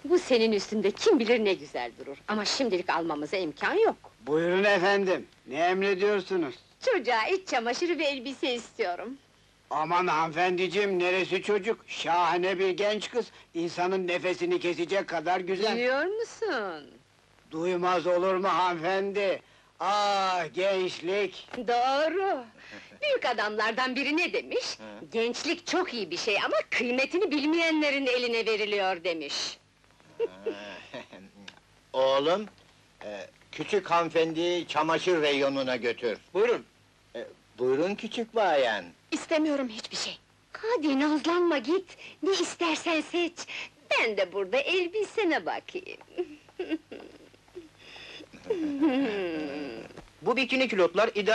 Bu senin üstünde kim bilir ne güzel durur. Ama şimdilik almamıza imkan yok. Buyurun efendim, ne emrediyorsunuz? Çocuğa iç çamaşırı ve elbise istiyorum. Aman hanımefendiciğim, neresi çocuk? Şahane bir genç kız, insanın nefesini kesecek kadar güzel. Biliyor musun? Duymaz olur mu hanımefendi? Ah, gençlik! Doğru! Büyük adamlardan biri ne demiş? Gençlik çok iyi bir şey ama kıymetini bilmeyenlerin eline veriliyor demiş. Oğlum, küçük hanımefendiyi çamaşır reyonuna götür. Buyurun. Buyurun küçük bayan. İstemiyorum hiçbir şey. Hadi nazlanma git, ne istersen seç. Ben de burada elbisene bakayım. Bu bikini külotlar